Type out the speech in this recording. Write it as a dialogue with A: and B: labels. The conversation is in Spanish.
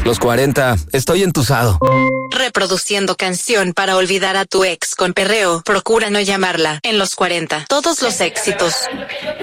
A: Los 40, estoy entusado.
B: Reproduciendo canción para olvidar a tu ex con perreo. Procura no llamarla. En los 40, todos los éxitos.